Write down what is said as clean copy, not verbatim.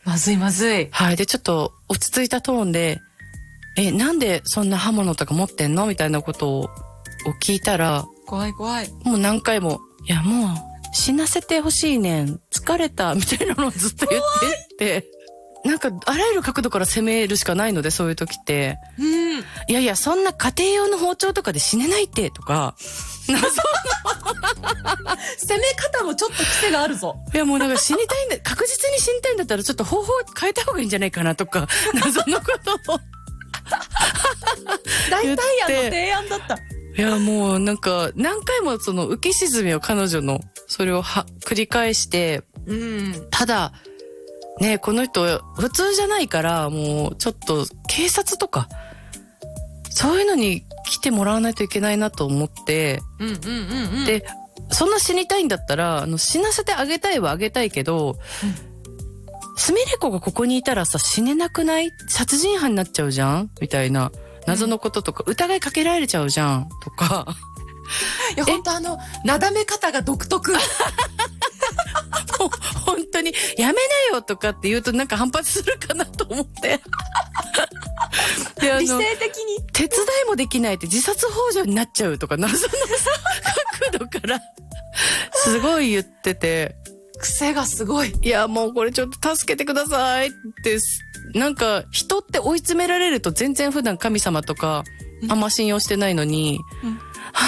まずいまずい。 はい。で、ちょっと落ち着いたトーンで、なんでそんな刃物とか持ってんのみたいなことを聞いたら、 怖い怖い。 もう何回も、いやもう死なせてほしいねん。疲れた。みたいなのをずっと言ってって、なんかあらゆる角度から攻めるしかないので、そういう時って。 うん。 いやいや、そんな家庭用の包丁とかで死ねないって、とか。 攻め方もちょっと癖があるぞ。 いやもうなんか死にたいんだ、確実に死にたいんだったらちょっと方法変えた方がいいんじゃないかなとか、謎のことを。 大体の提案だった。 いやもうなんか何回もその浮き沈みを彼女のそれを繰り返して、 うん。 ただね、この人普通じゃないからもうちょっと警察とかそういうのに来てもらわないといけないなと思って、 うんうんうんうん。 でそんな死にたいんだったら死なせてあげたいはあげたいけど、すみれ子がここにいたらさ死ねなくない？殺人犯になっちゃうじゃんみたいな謎のこととか、疑いかけられちゃうじゃんとか。 いや本当なだめ方が独特。 もう本当にやめなよとかって言うとなんか反発するかなと思って。で理性的に手伝いもできないって自殺幇助になっちゃうとか謎の角度からすごい言ってて、 癖がすごい。 いやもうこれちょっと助けてくださいってなんか人って追い詰められると全然普段神様とかあんま信用してないのに、